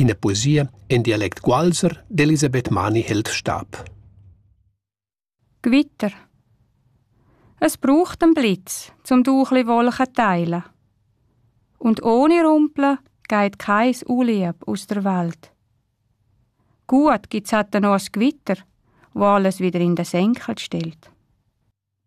in der Poesie in Dialekt Gualser d'Elisabeth Mani-Held-Stab. Gewitter. Es braucht einen Blitz, zum Duchli Wolken zu teilen. Und ohne Rumpeln geht kein Unlieb aus der Welt. Gut gibt's halt noch ein Gewitter, wo alles wieder in den Senkel stellt.